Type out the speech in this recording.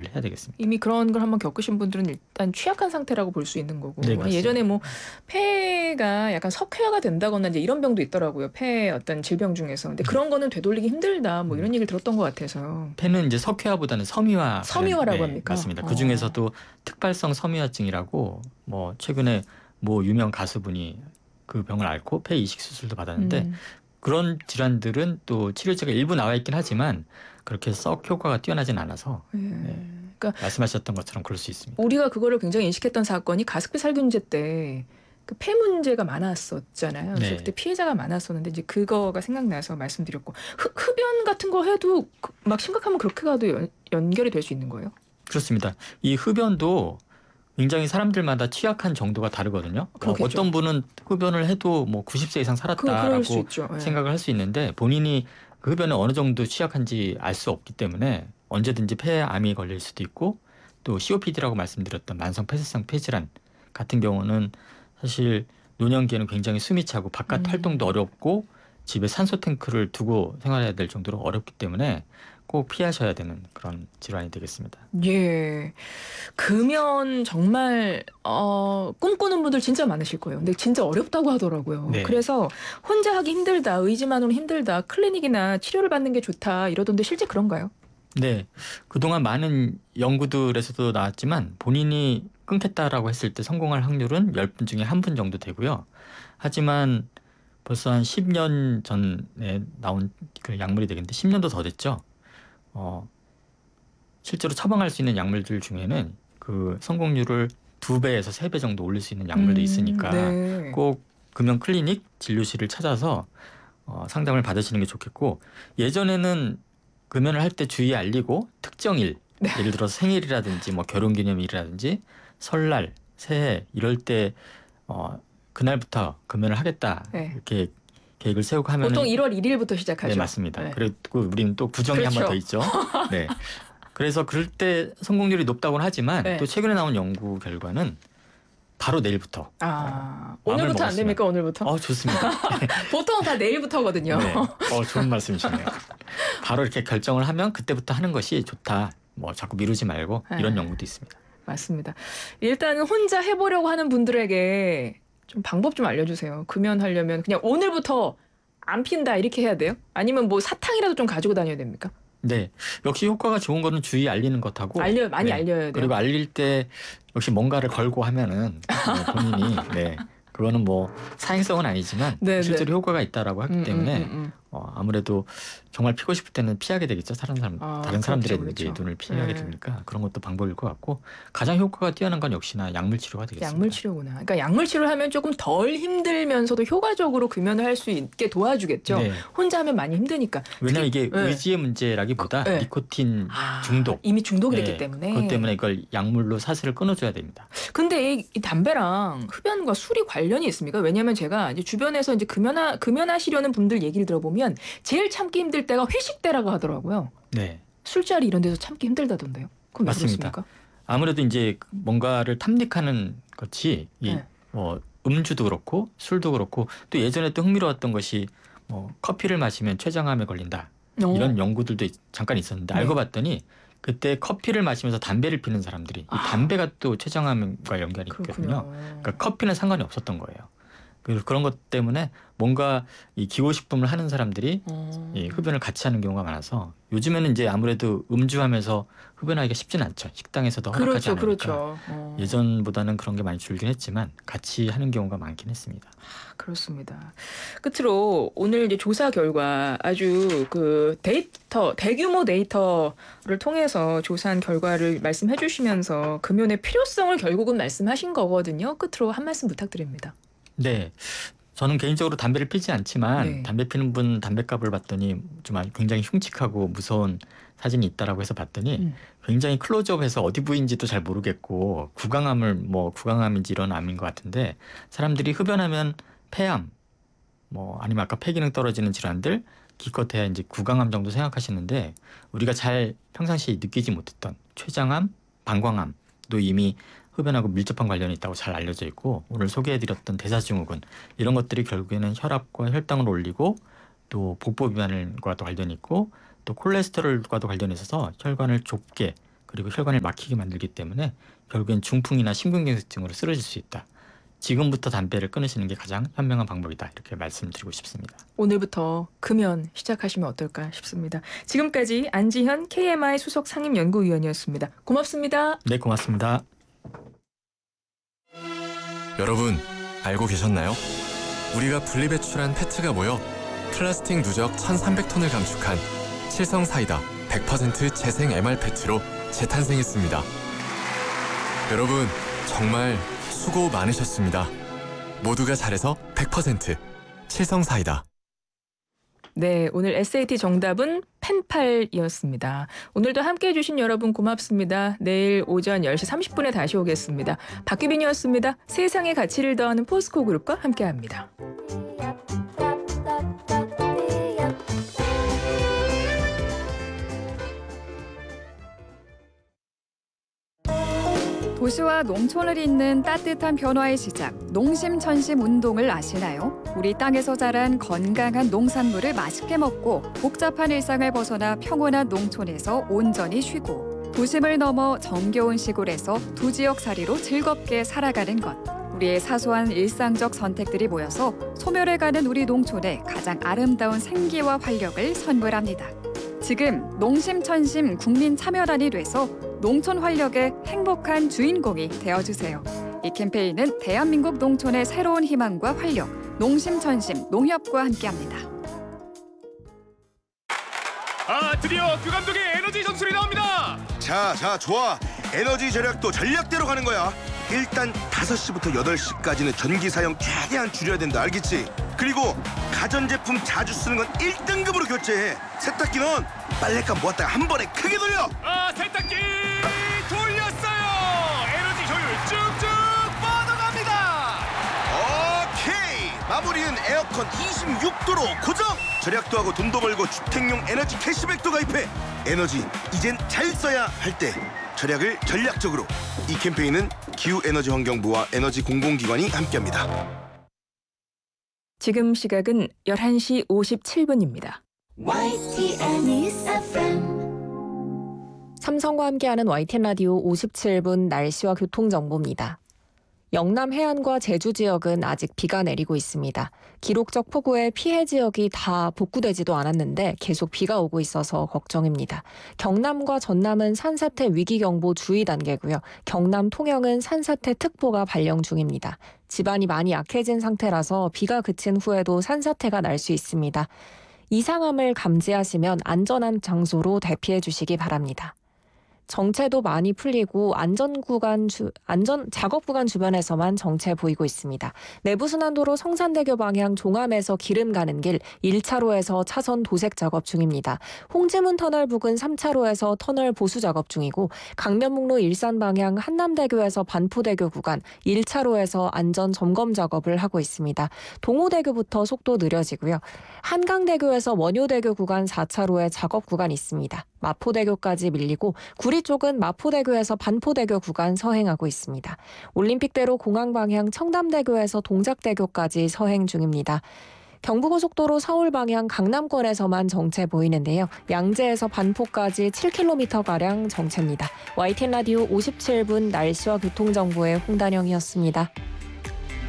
해야 되겠습니다. 이미 그런 걸 한번 겪으신 분들은 일단 취약한 상태라고 볼 수 있는 거고. 네, 맞습니다. 예전에 뭐 폐가 약간 석회화가 된다거나 이제 이런 병도 있더라고요. 폐 어떤 질병 중에서. 근데 그런 거는 되돌리기 힘들다. 뭐 이런 얘기를 들었던 것 같아서. 폐는 이제 석회화보다는 섬유화. 섬유화라고 네, 합니까? 맞습니다. 그 중에서도 특발성 섬유화증이라고 뭐 최근에 뭐 유명 가수분이 그 병을 앓고 폐 이식 수술도 받았는데 그런 질환들은 또 치료제가 일부 나와 있긴 하지만 그렇게 썩 효과가 뛰어나진 않아서 네, 그러니까 말씀하셨던 것처럼 그럴 수 있습니다. 우리가 그거를 굉장히 인식했던 사건이 가습기 살균제 때 그 폐 문제가 많았었잖아요. 그래서 네. 그때 피해자가 많았었는데 이제 그거가 생각나서 말씀드렸고 흡연 같은 거 해도 막 심각하면 그렇게 가도 연결이 될 수 있는 거예요? 그렇습니다. 이 흡연도 굉장히 사람들마다 취약한 정도가 다르거든요. 그렇겠죠. 어떤 분은 흡연을 해도 뭐 90세 이상 그럴 수 살았다라고 있죠. 예. 생각을 할 수 있는데 본인이 그 흡연에 어느 정도 취약한지 알 수 없기 때문에 언제든지 폐암이 걸릴 수도 있고 또 COPD라고 말씀드렸던 만성 폐쇄성 폐질환 같은 경우는 사실 노년기에는 굉장히 숨이 차고 바깥 활동도 어렵고 집에 산소 탱크를 두고 생활해야 될 정도로 어렵기 때문에 꼭 피하셔야 되는 그런 질환이 되겠습니다. 예. 금연 정말 꿈꾸는 분들 진짜 많으실 거예요. 근데 진짜 어렵다고 하더라고요. 네. 그래서 혼자 하기 힘들다, 의지만으로 힘들다, 클리닉이나 치료를 받는 게 좋다 이러던데 실제 그런가요? 네. 그동안 많은 연구들에서도 나왔지만 본인이 끊겠다라고 했을 때 성공할 확률은 10분 중에 1분 정도 되고요. 하지만 벌써 한 10년 전에 나온 그 약물이 되겠는데 10년도 더 됐죠. 실제로 처방할 수 있는 약물들 중에는 그 성공률을 2배에서 3배 정도 올릴 수 있는 약물도 있으니까 네. 꼭 금연 클리닉 진료실을 찾아서 상담을 받으시는 게 좋겠고 예전에는 금연을 할 때 주의에 알리고 특정일 예를 들어서 생일이라든지 뭐 결혼기념일이라든지 설날, 새해 이럴 때 그날부터 금연을 하겠다 네. 이렇게 계획을 세우고 하면 보통 1월 1일부터 시작하죠. 네, 맞습니다. 네. 그리고 우리는 또 구정이 한 번 더 있죠. 네. 그래서 그럴 때 성공률이 높다고는 하지만 네. 또 최근에 나온 연구 결과는 바로 내일부터. 오늘부터 안 됩니까? 오늘부터? 좋습니다. 보통 다 내일부터거든요. 네. 좋은 말씀이시네요. 바로 이렇게 결정을 하면 그때부터 하는 것이 좋다. 뭐 자꾸 미루지 말고 이런 연구도 있습니다. 맞습니다. 일단은 혼자 해보려고 하는 분들에게 좀 방법 좀 알려주세요. 금연하려면 그냥 오늘부터 안 핀다 이렇게 해야 돼요? 아니면 뭐 사탕이라도 좀 가지고 다녀야 됩니까? 네. 역시 효과가 좋은 거는 주의 알리는 것하고 많이 알려야 돼요. 그리고 알릴 때 역시 뭔가를 걸고 하면은 본인이 그거는 뭐 사행성은 아니지만 실제로 효과가 있다라고 하기 때문에 아무래도 정말 피고 싶을 때는 피하게 되겠죠. 다른 사람들의 그렇죠. 눈을 피하게 되니까 그런 것도 방법일 것 같고 가장 효과가 뛰어난 건 역시나 약물 치료가 되겠습니다. 약물 치료구나. 그러니까 약물 치료를 하면 조금 덜 힘들면서도 효과적으로 금연을 할 수 있게 도와주겠죠. 네. 혼자 하면 많이 힘드니까. 왜냐하면 이게 의지의 문제라기보다 니코틴 중독. 이미 중독이 됐기 때문에. 그것 때문에 이걸 약물로 사슬을 끊어줘야 됩니다. 근데 이 담배랑 흡연과 술이 관련이 있습니까? 왜냐하면 제가 이제 주변에서 이제 금연하시려는 분들 얘기를 들어보면 제일 참기 힘들 때가 회식 때라고 하더라고요. 네. 술자리 이런 데서 참기 힘들다던데요. 그럼 왜 맞습니다. 그렇습니까? 아무래도 이제 뭔가를 탐닉하는 것이 뭐 음주도 그렇고 술도 그렇고 또 예전에 또 흥미로웠던 것이 뭐 커피를 마시면 췌장암에 걸린다. 이런 연구들도 잠깐 있었는데 알고 봤더니 그때 커피를 마시면서 담배를 피는 사람들이 이 담배가 또 췌장암과 연관이 있거든요. 그러니까 커피는 상관이 없었던 거예요. 그래서 그런 것 때문에 뭔가 이 기호식품을 하는 사람들이 이 흡연을 같이 하는 경우가 많아서 요즘에는 이제 아무래도 음주하면서 흡연하기가 쉽진 않죠. 식당에서도 허락하지 않으니까. 그렇죠. 예전보다는 그런 게 많이 줄긴 했지만 같이 하는 경우가 많긴 했습니다. 그렇습니다. 끝으로 오늘 이제 조사 결과 아주 그 대규모 데이터를 통해서 조사한 결과를 말씀해 주시면서 금연의 필요성을 결국은 말씀하신 거거든요. 끝으로 한 말씀 부탁드립니다. 네. 저는 개인적으로 담배를 피지 않지만 담배 피는 분 담배값을 봤더니 좀 굉장히 흉측하고 무서운 사진이 있다라고 해서 봤더니 굉장히 클로즈업해서 어디 부위인지도 잘 모르겠고 구강암인지 이런 암인 것 같은데 사람들이 흡연하면 폐암 뭐 아니면 아까 폐기능 떨어지는 질환들 기껏해야 이제 구강암 정도 생각하시는데 우리가 잘 평상시에 느끼지 못했던 췌장암, 방광암도 이미 흡연하고 밀접한 관련이 있다고 잘 알려져 있고 오늘 소개해드렸던 대사증후군 이런 것들이 결국에는 혈압과 혈당을 올리고 또 복부 비만과도 관련이 있고 또 콜레스테롤과도 관련이 있어서 혈관을 좁게 그리고 혈관을 막히게 만들기 때문에 결국엔 중풍이나 심근경색증으로 쓰러질 수 있다. 지금부터 담배를 끊으시는 게 가장 현명한 방법이다. 이렇게 말씀드리고 싶습니다. 오늘부터 금연 시작하시면 어떨까 싶습니다. 지금까지 안지현 KMI 수석 상임연구위원이었습니다. 고맙습니다. 네, 고맙습니다. 여러분, 알고 계셨나요? 우리가 분리배출한 페트가 모여 플라스틱 누적 1,300톤을 감축한 칠성사이다 100% 재생 MR 페트로 재탄생했습니다. 여러분, 정말 수고 많으셨습니다. 모두가 잘해서 100% 칠성사이다. 네, 오늘 SAT 정답은 펜팔이었습니다. 오늘도 함께해 주신 여러분 고맙습니다. 내일 오전 10시 30분에 다시 오겠습니다. 박규빈이었습니다. 세상의 가치를 더하는 포스코 그룹과 함께합니다. 도시와 농촌을 잇는 따뜻한 변화의 시작, 농심천심 운동을 아시나요? 우리 땅에서 자란 건강한 농산물을 맛있게 먹고 복잡한 일상을 벗어나 평온한 농촌에서 온전히 쉬고 도심을 넘어 정겨운 시골에서 두 지역살이로 즐겁게 살아가는 것. 우리의 사소한 일상적 선택들이 모여서 소멸해가는 우리 농촌에 가장 아름다운 생기와 활력을 선물합니다. 지금 농심천심 국민참여단이 돼서 농촌 활력의 행복한 주인공이 되어주세요. 이 캠페인은 대한민국 농촌의 새로운 희망과 활력, 농심천심 농협과 함께합니다. 드디어 규 감독의 에너지 전술이 나옵니다. 자, 좋아. 에너지 절약도 전략대로 가는 거야. 일단 5시부터 8시까지는 전기 사용 최대한 줄여야 된다, 알겠지? 그리고 가전제품 자주 쓰는 건 1등급으로 교체해. 세탁기는 빨랫감 모았다가 한 번에 크게 돌려. 세탁기 돌렸어요. 에너지 효율 쭉쭉 뻗어갑니다. 오케이. 마무리는 에어컨 26도로 고정. 절약도 하고 돈도 벌고 주택용 에너지 캐시백도 가입해. 에너지 이젠 잘 써야 할 때. 절약을 전략적으로. 이 캠페인은 기후에너지환경부와 에너지 공공기관이 함께합니다. 지금 시각은 11시 57분입니다. YTN News FM. 삼성과 함께하는 YTN 라디오 57분 날씨와 교통정보입니다. 영남 해안과 제주 지역은 아직 비가 내리고 있습니다. 기록적 폭우에 피해 지역이 다 복구되지도 않았는데 계속 비가 오고 있어서 걱정입니다. 경남과 전남은 산사태 위기경보 주의 단계고요. 경남 통영은 산사태 특보가 발령 중입니다. 지반이 많이 약해진 상태라서 비가 그친 후에도 산사태가 날 수 있습니다. 이상함을 감지하시면 안전한 장소로 대피해 주시기 바랍니다. 정체도 많이 풀리고 작업 구간 주변에서만 정체 보이고 있습니다. 내부순환도로 성산대교 방향 종암에서 기름 가는 길 1차로에서 차선 도색 작업 중입니다. 홍지문 터널 부근 3차로에서 터널 보수 작업 중이고 강변북로 일산 방향 한남대교에서 반포대교 구간 1차로에서 안전 점검 작업을 하고 있습니다. 동호대교부터 속도 느려지고요. 한강대교에서 원효대교 구간 4차로에 작업 구간 있습니다. 마포대교까지 밀리고 구리 쪽은 마포대교에서 반포대교 구간 서행하고 있습니다. 올림픽대로 공항 방향 청담대교에서 동작대교까지 서행 중입니다. 경부고속도로 서울 방향 강남권에서만 정체 보이는데요. 양재에서 반포까지 7km가량 정체입니다. YTN 라디오 57분 날씨와 교통정보의 홍단영이었습니다.